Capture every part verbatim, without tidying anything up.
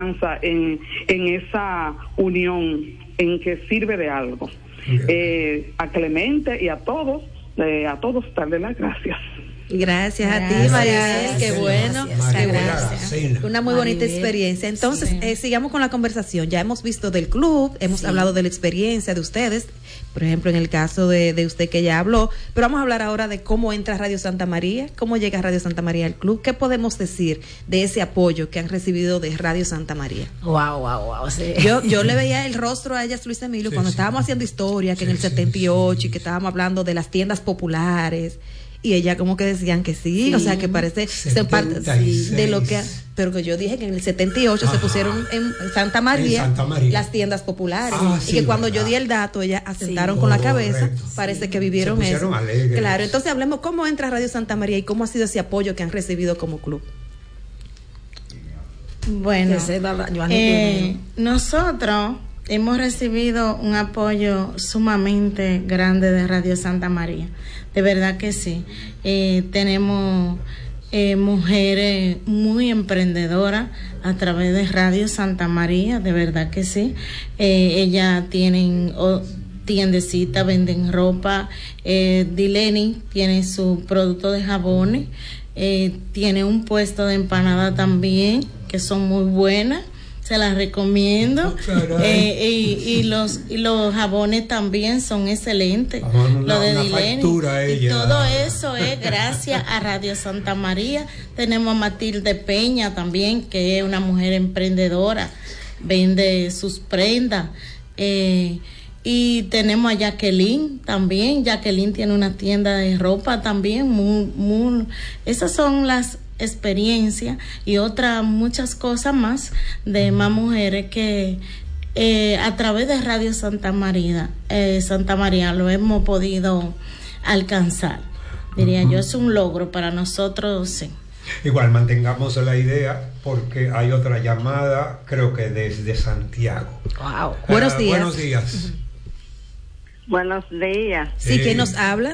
esperanza en, en esa unión, en que sirve de algo. Eh, a Clemente y a todos, eh, a todos darle las gracias. Gracias, gracias a ti, Maribel, qué bueno, qué gracias. Una muy bonita Maribel. experiencia. Entonces, sí. eh, sigamos con la conversación. Ya hemos visto del club, hemos sí. hablado de la experiencia de ustedes, por ejemplo, en el caso de, de usted que ya habló, pero vamos a hablar ahora de cómo entra Radio Santa María, cómo llega Radio Santa María al club, qué podemos decir de ese apoyo que han recibido de Radio Santa María. Wow, wow, wow. Sí. Yo, yo le veía el rostro a ella, Luis Emilio, sí, cuando sí. estábamos haciendo historia, que sí, en el setenta y ocho, sí, y que estábamos hablando de las tiendas populares. Y ella como que decían que sí, sí. o sea que parece ser parte de lo que, pero que yo dije que en el setenta y ocho Ajá. se pusieron en Santa María, en Santa María las tiendas populares ah, y sí, que cuando verdad. yo di el dato ellas asentaron sí. con la cabeza, Correcto. parece sí. que vivieron eso. Alegres. Claro, entonces hablemos cómo entra Radio Santa María y cómo ha sido ese apoyo que han recibido como club. Bueno, eh, nosotros hemos recibido un apoyo sumamente grande de Radio Santa María. De verdad que sí. Eh, tenemos eh, mujeres muy emprendedoras a través de Radio Santa María, de verdad que sí. Eh, ellas tienen oh, tiendecita, venden ropa. Eh, Dileni tiene su producto de jabones. Eh, tiene un puesto de empanada también, que son muy buenas. Se las recomiendo. Oh, eh, y, y los y los jabones también son excelentes. Una, lo de Dileni. Y todo eso es gracias a Radio Santa María. Tenemos a Matilde Peña también, que es una mujer emprendedora, vende sus prendas. Eh, y tenemos a Jacqueline también. Jacqueline tiene una tienda de ropa también. Muy, muy, esas son las experiencia y otras muchas cosas más de más mujeres que eh, a través de Radio Santa María eh, Santa María lo hemos podido alcanzar, diría uh-huh. yo, es un logro para nosotros. Sí. Igual mantengamos la idea porque hay otra llamada, creo que desde Santiago. Wow. Uh, buenos días. Buenos días. Uh-huh. Buenos días. Sí, eh, ¿quién nos habla?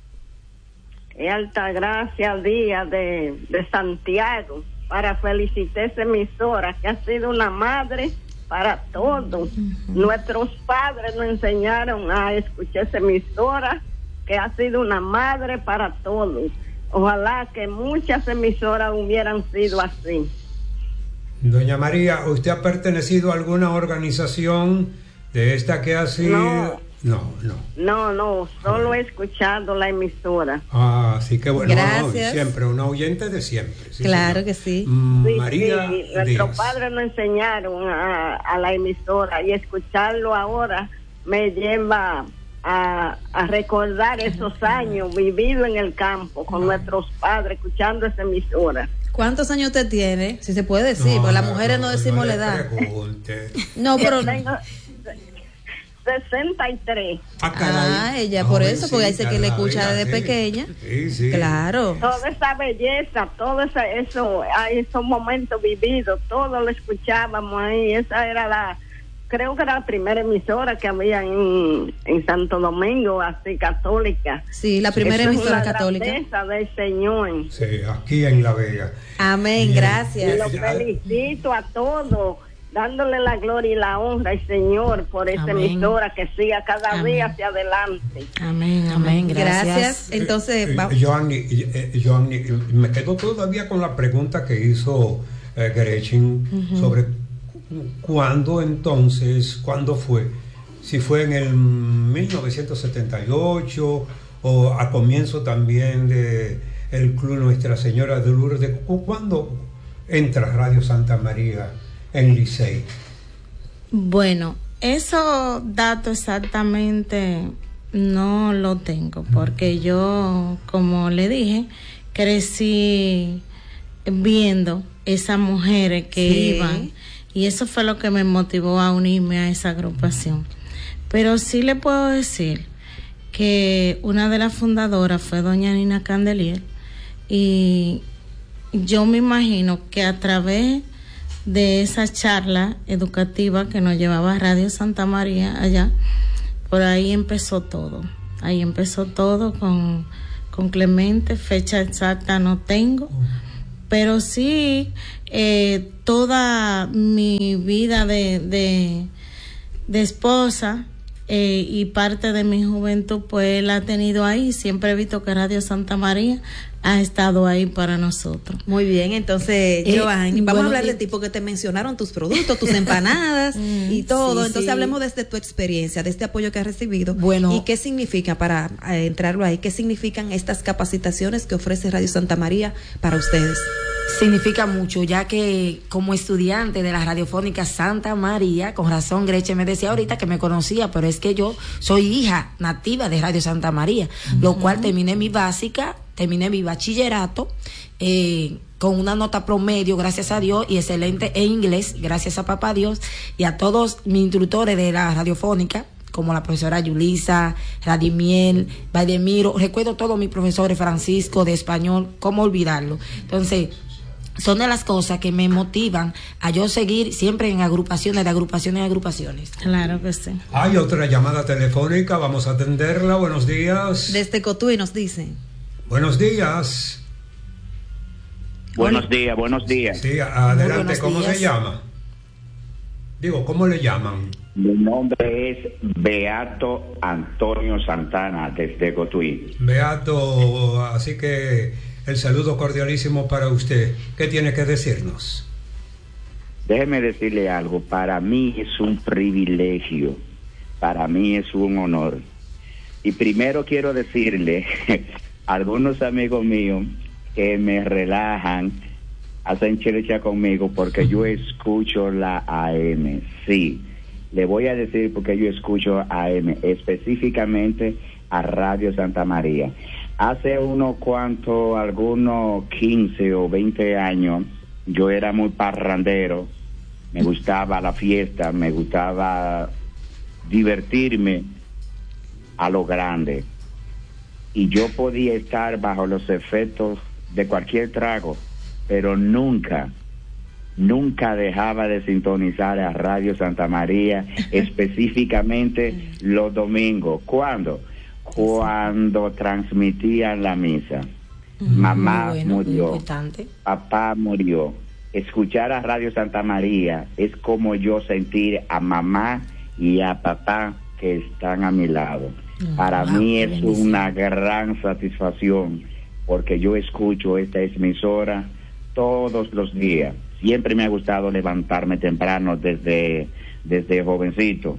Altagracia Díaz de, de Santiago, para felicitar a esa emisora que ha sido una madre para todos. Uh-huh. Nuestros padres nos enseñaron a escuchar esa emisora que ha sido una madre para todos. Ojalá que muchas emisoras hubieran sido así. Doña María, ¿usted ha pertenecido a alguna organización de esta que ha sido? No. No, no. No, no, solo he escuchado la emisora. Ah, sí, que bueno. Gracias. No, siempre, una oyente de siempre. Sí, claro señor. que sí. Mm, sí María sí, nuestros padres nos enseñaron a, a la emisora y escucharlo ahora me lleva a, a recordar esos años vividos en el campo con nuestros padres, escuchando esa emisora. ¿Cuántos años usted tiene? Si se puede decir, no, porque las mujeres no, no decimos no la edad. Pregunte. No, pero... sesenta y tres. Ah, ah ella por eso, porque dice que le escucha desde pequeña. Sí, sí. Claro. Toda esa belleza, todo esa, eso, esos momentos vividos, todo lo escuchábamos ahí. Esa era la, creo que era la primera emisora que había en, en Santo Domingo, así católica. Sí, la primera Eso emisora es la católica. grandeza del Señor. Sí, aquí en La Vega. Amén, Bien. gracias. Y los felicito a todos, dándole la gloria y la honra al Señor por esta amén. emisora que siga cada amén. día hacia adelante. Amén, amén, gracias. gracias. Entonces, eh, vamos. Eh, Joanny, eh, Joanny, me quedo todavía con la pregunta que hizo eh, Gretchen uh-huh. sobre cuándo entonces, cuándo fue, si fue en el mil novecientos setenta y ocho o a comienzo también de el Club Nuestra Señora de Lourdes. ¿Cuándo entra Radio Santa María en Licey? Bueno, esos datos exactamente no lo tengo, porque yo, como le dije, crecí viendo esas mujeres que sí. iban, y eso fue lo que me motivó a unirme a esa agrupación. Pero sí le puedo decir que una de las fundadoras fue doña Nina Candelier, y yo me imagino que a través de esa charla educativa que nos llevaba Radio Santa María allá, por ahí empezó todo. Ahí empezó todo con, con Clemente, fecha exacta no tengo, pero sí eh, toda mi vida de, de, de esposa eh, y parte de mi juventud, pues la ha tenido ahí. Siempre he visto que Radio Santa María ha estado ahí para nosotros. Muy bien, entonces, eh, Giovanni, vamos bueno, a hablar de y, ti porque te mencionaron tus productos, tus empanadas y todo. Sí, entonces, sí. hablemos desde tu experiencia, de este apoyo que has recibido. Bueno, y qué significa, para eh, entrarlo ahí, qué significan estas capacitaciones que ofrece Radio Santa María para ustedes. Significa mucho, ya que como estudiante de la radiofónica Santa María, con razón Greche me decía ahorita que me conocía, pero es que yo soy hija nativa de Radio Santa María, uh-huh. lo cual terminé mi básica, terminé mi bachillerato eh, con una nota promedio, gracias a Dios, y excelente en inglés, gracias a papá Dios, y a todos mis instructores de la radiofónica, como la profesora Yulisa, Radimiel, Valdemiro, recuerdo todos mis profesores, Francisco de español, cómo olvidarlo. Entonces, son de las cosas que me motivan a yo seguir siempre en agrupaciones, de agrupaciones, de agrupaciones. Claro que sí. Hay otra llamada telefónica, vamos a atenderla. Buenos días. Desde Cotuí nos dicen. Buenos días. Buenos días, buenos días. Sí, adelante, ¿cómo se llama? Digo, ¿cómo le llaman? Mi nombre es Beato Antonio Santana, desde Cotuí. Beato, así que el saludo cordialísimo para usted. ¿Qué tiene que decirnos? Déjeme decirle algo. Para mí es un privilegio. Para mí es un honor. Y primero quiero decirle a algunos amigos míos que me relajan, hacen chiricha conmigo porque yo escucho la A M. Sí, le voy a decir porque yo escucho A M, específicamente a Radio Santa María. Hace unos cuantos, algunos quince o veinte años, yo era muy parrandero, me gustaba la fiesta, me gustaba divertirme a lo grande. Y yo podía estar bajo los efectos de cualquier trago, pero nunca, nunca dejaba de sintonizar a Radio Santa María, específicamente los domingos. ¿Cuándo? Cuando transmitían la misa. Uh-huh. Mamá bueno, murió, papá murió. Escuchar a Radio Santa María es como yo sentir a mamá y a papá que están a mi lado. Uh-huh. Para wow, mí es bendición. Una gran satisfacción porque yo escucho esta emisora todos los días. Siempre me ha gustado levantarme temprano desde, desde jovencito.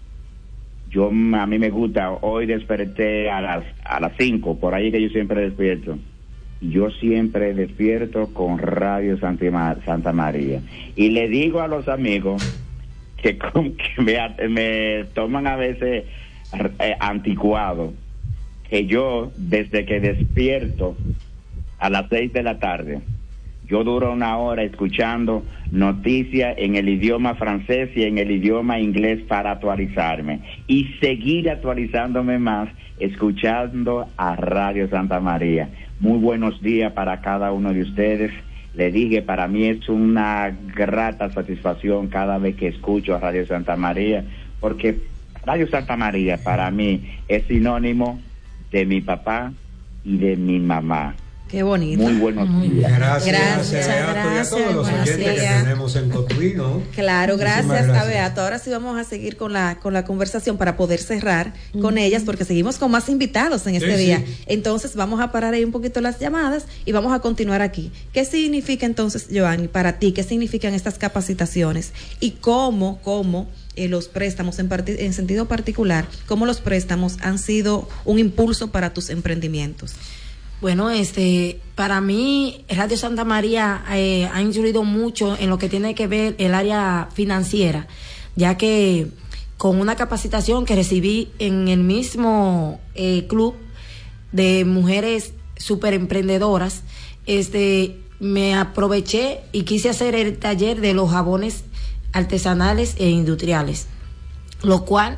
Yo, a mí me gusta, hoy desperté a las a las cinco, por ahí que yo siempre despierto. Yo siempre despierto con Radio Santa, Santa María. Y le digo a los amigos que, con, que me, me toman a veces eh, anticuado, que yo, desde que despierto a las seis de la tarde, yo duro una hora escuchando noticias en el idioma francés y en el idioma inglés para actualizarme y seguir actualizándome más escuchando a Radio Santa María. Muy buenos días para cada uno de ustedes. Le dije, para mí es una grata satisfacción cada vez que escucho a Radio Santa María, porque Radio Santa María para mí es sinónimo de mi papá y de mi mamá. Qué bonito. Muy buenos días. Gracias, gracias, Beato, gracias, y a todos los oyentes días. Que tenemos en Cotuí, ¿no? Claro, gracias, gracias a Beato. Ahora sí vamos a seguir con la con la conversación para poder cerrar uh-huh. con ellas, porque seguimos con más invitados en este sí, día. Sí. Entonces vamos a parar ahí un poquito las llamadas y vamos a continuar aquí. ¿Qué significa entonces, Giovanni, para ti? ¿Qué significan estas capacitaciones? Y cómo, cómo eh, los préstamos, en, part- en sentido particular, cómo los préstamos han sido un impulso para tus emprendimientos. Bueno, este, para mí Radio Santa María eh, ha influido mucho en lo que tiene que ver el área financiera, ya que con una capacitación que recibí en el mismo eh, club de mujeres super emprendedoras, este, me aproveché y quise hacer el taller de los jabones artesanales e industriales, lo cual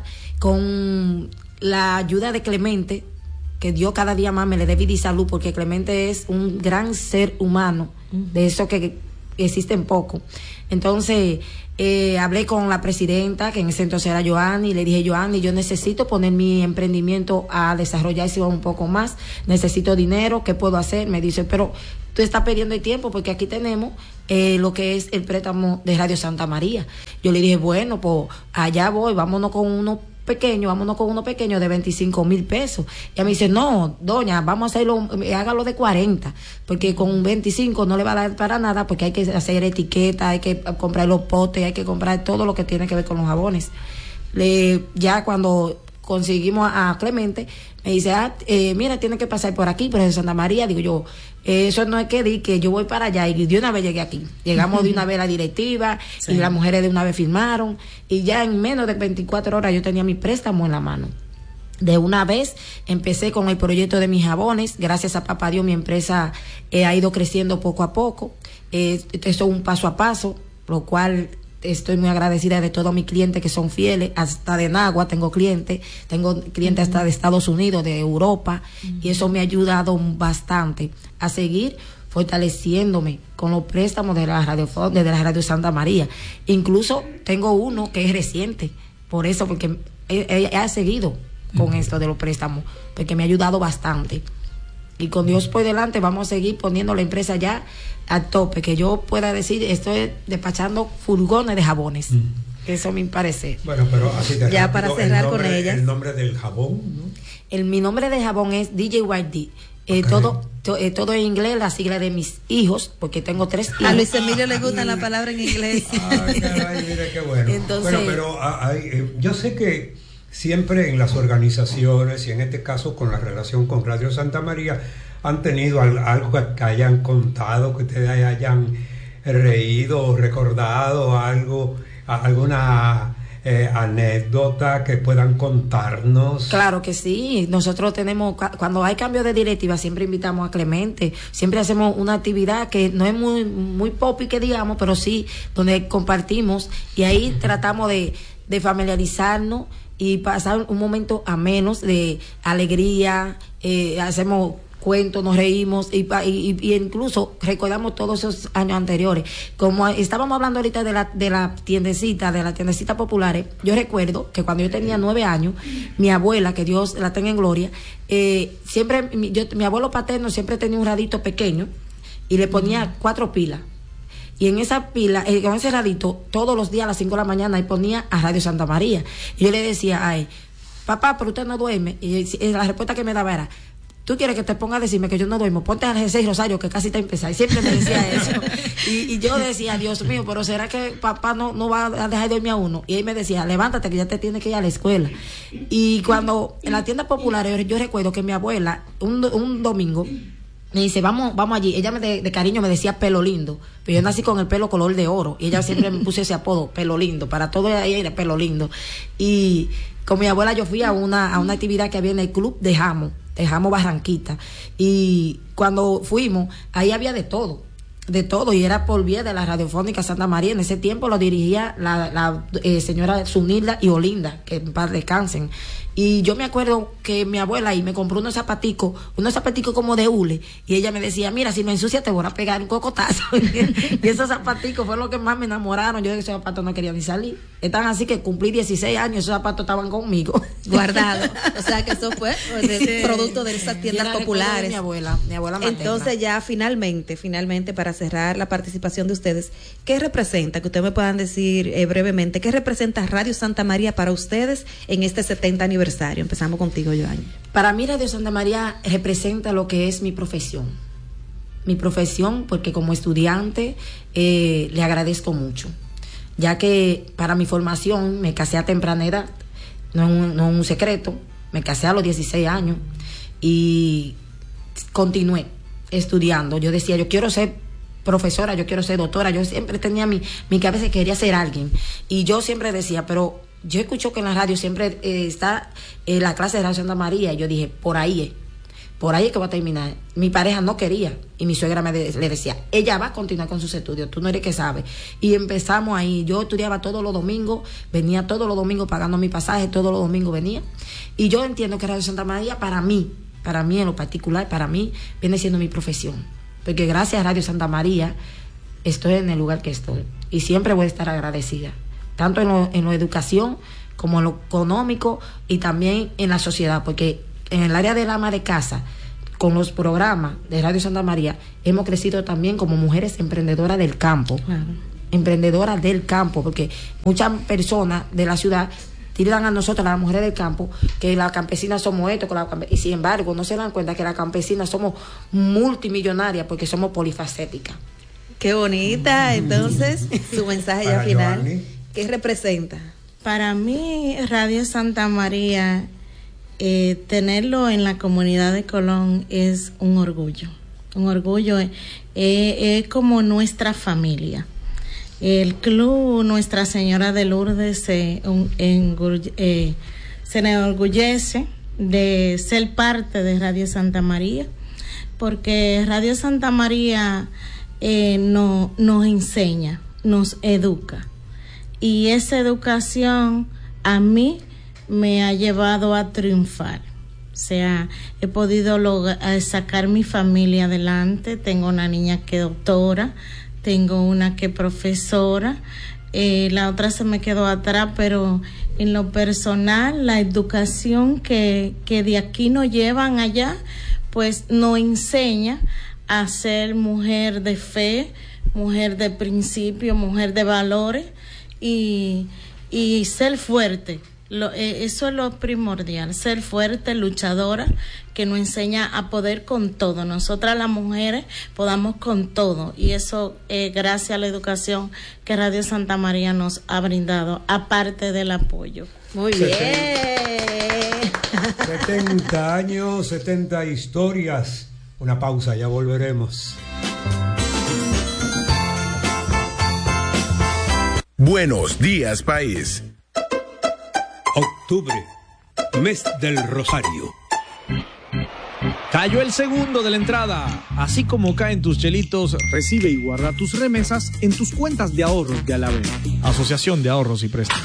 con la ayuda de Clemente, que Dios cada día más me le dé vida y salud, porque Clemente es un gran ser humano, uh-huh. de eso que existen poco. Entonces, eh, hablé con la presidenta, que en ese entonces era Joanny, y le dije, Joanny, yo necesito poner mi emprendimiento a desarrollarse un poco más, necesito dinero, ¿qué puedo hacer? Me dice, pero tú estás perdiendo el tiempo porque aquí tenemos eh, lo que es el préstamo de Radio Santa María. Yo le dije, bueno, pues allá voy, vámonos con uno pequeño, vámonos con uno pequeño de veinticinco mil pesos. Y ella me dice, no, doña, vamos a hacerlo, hágalo de cuarenta, porque con veinticinco no le va a dar para nada, porque hay que hacer etiqueta, hay que comprar los potes, hay que comprar todo lo que tiene que ver con los jabones. Le, ya cuando conseguimos a Clemente, me dice, ah, eh, mira, tiene que pasar por aquí, por el Santa María. Digo yo, eh, eso no es que di que yo voy para allá, y de una vez llegué aquí. Llegamos de una vez a la directiva, sí. Y las mujeres de una vez firmaron, y ya en menos de veinticuatro horas yo tenía mi préstamo en la mano. De una vez empecé con el proyecto de mis jabones. Gracias a papá Dios mi empresa eh, ha ido creciendo poco a poco. Eh, esto es un paso a paso, lo cual estoy muy agradecida de todos mis clientes que son fieles, hasta de Nagua tengo clientes, tengo clientes uh-huh. hasta de Estados Unidos, de Europa, uh-huh. y eso me ha ayudado bastante a seguir fortaleciéndome con los préstamos de la radio, de la Radio Santa María. Incluso tengo uno que es reciente, por eso, porque he, he, he seguido con uh-huh. esto de los préstamos, porque me ha ayudado bastante. Y con Dios por delante vamos a seguir poniendo la empresa ya a tope, que yo pueda decir, estoy despachando furgones de jabones. Mm. Eso me parece. Bueno, pero así te ya para cerrar nombre, con ella. El nombre del jabón, ¿no? El, mi nombre de jabón es D J White D. Eh, okay. todo, to, eh, todo en inglés, la sigla de mis hijos, porque tengo tres hijos. A Luis Emilio le gusta la palabra en inglés. Ay, caray, mira qué bueno. Entonces, bueno, pero ay, eh, yo sé que siempre en las organizaciones, y en este caso con la relación con Radio Santa María, han tenido algo que hayan contado, que ustedes hayan reído o recordado, algo, alguna eh, anécdota que puedan contarnos. Claro que sí, nosotros tenemos, cuando hay cambio de directiva, siempre invitamos a Clemente, siempre hacemos una actividad que no es muy, muy popi que digamos, pero sí, donde compartimos, y ahí tratamos de, de familiarizarnos y pasar un momento ameno de alegría, eh, hacemos cuentos, nos reímos y, y, y incluso recordamos todos esos años anteriores. Como estábamos hablando ahorita de la, de la tiendecita, de la tiendecita populares, yo recuerdo que cuando yo tenía nueve años, mi abuela, que Dios la tenga en gloria, eh, siempre, mi, yo, mi abuelo paterno siempre tenía un radito pequeño y le ponía cuatro pilas. Y en esa pila, eh, con ese radito, todos los días a las cinco de la mañana, él ponía a Radio Santa María. Y yo le decía, ay, papá, pero usted no duerme. Y la respuesta que me daba era, tú quieres que te ponga a decirme que yo no duermo, ponte a seis Rosario que casi está empezando. Y siempre me decía eso. Y, y yo decía, Dios mío, pero ¿será que papá no, no va a dejar de dormir a uno? Y él me decía, levántate que ya te tienes que ir a la escuela. Y cuando en la tienda popular, yo, yo recuerdo que mi abuela, un, un domingo, me dice, vamos, vamos allí. Ella me de, de cariño me decía pelo lindo. Pero yo nací con el pelo color de oro. Y ella siempre me puso ese apodo, pelo lindo. Para todo ella era pelo lindo. Y con mi abuela yo fui a una, a una actividad que había en el club de Jamo, de Jamo Barranquita. Y cuando fuimos, ahí había de todo. De todo, y era por vía de la Radiofónica Santa María. En ese tiempo lo dirigía la, la eh, señora Zunilda y Olinda, que en paz descansen. Y yo me acuerdo que mi abuela ahí me compró unos zapaticos, unos zapaticos como de hule, y ella me decía, mira, si me ensucia te voy a pegar un cocotazo. Y esos zapaticos fue lo que más me enamoraron. Yo de esos zapatos no quería ni salir. Están así que cumplí dieciséis años, esos zapatos estaban conmigo. Guardados. O sea que eso fue de, sí. producto de esas tiendas populares. De mi abuela, mi abuela materna. Entonces ya finalmente, finalmente para cerrar la participación de ustedes, ¿qué representa? Que ustedes me puedan decir eh, brevemente, ¿qué representa Radio Santa María para ustedes en este setenta aniversario? Empezamos contigo, Joanny. Para mí Radio Santa María representa lo que es mi profesión. Mi profesión, porque como estudiante eh, le agradezco mucho, ya que para mi formación me casé a temprana edad, no es un, no es un secreto, me casé a los dieciséis años y continué estudiando. Yo decía, yo quiero ser profesora, yo quiero ser doctora, yo siempre tenía mi, mi cabeza que quería ser alguien, y yo siempre decía, pero yo escucho que en la radio siempre eh, está eh, la clase de Radio Santa María, y yo dije, por ahí es, por ahí es que va a terminar. Mi pareja no quería, y mi suegra me de, le decía, ella va a continuar con sus estudios, tú no eres que sabes. Y empezamos ahí, yo estudiaba todos los domingos, venía todos los domingos pagando mi pasaje, todos los domingos venía, y yo entiendo que Radio Santa María para mí, para mí en lo particular, para mí, viene siendo mi profesión, porque gracias a Radio Santa María estoy en el lugar que estoy. Y siempre voy a estar agradecida, tanto en lo, en lo educación como en lo económico y también en la sociedad, porque en el área del ama de casa, con los programas de Radio Santa María, hemos crecido también como mujeres emprendedoras del campo. Claro. Emprendedoras del campo, porque muchas personas de la ciudad tiran a nosotros, las mujeres del campo, que las campesinas somos esto, que la campe- y sin embargo no se dan cuenta que las campesinas somos multimillonarias porque somos polifacéticas. Qué bonita. Entonces, su mensaje ya final, Joanny. ¿qué representa? Para mí, Radio Santa María, eh, tenerlo en la comunidad de Colón es un orgullo. Un orgullo, es eh, eh, como nuestra familia. El club Nuestra Señora de Lourdes se, un, engull- eh, se enorgullece de ser parte de Radio Santa María, porque Radio Santa María eh, no, nos enseña, nos educa, y esa educación a mí me ha llevado a triunfar. O sea, he podido lograr, sacar mi familia adelante. Tengo una niña que es doctora, tengo una que es profesora, eh, la otra se me quedó atrás, pero en lo personal, la educación que, que de aquí nos llevan allá, pues nos enseña a ser mujer de fe, mujer de principio, mujer de valores y, y ser fuerte. Lo, eh, eso es lo primordial, ser fuerte, luchadora, que nos enseña a poder con todo. Nosotras las mujeres podamos con todo, y eso eh, gracias a la educación que Radio Santa María nos ha brindado, aparte del apoyo. Muy bien. setenta años, setenta historias. Una pausa, ya volveremos. Buenos días, país. Octubre, mes del Rosario. Cayó el segundo de la entrada. Así como caen tus chelitos, recibe y guarda tus remesas en tus cuentas de ahorros de Alavés. Asociación de Ahorros y Préstamos.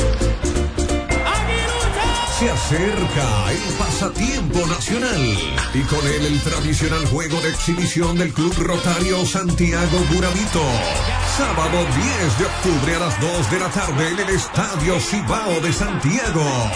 Se acerca el pasatiempo nacional y con él el tradicional juego de exhibición del Club Rotario Santiago Burabito. Sábado diez de octubre a las dos de la tarde en el Estadio Cibao de Santiago.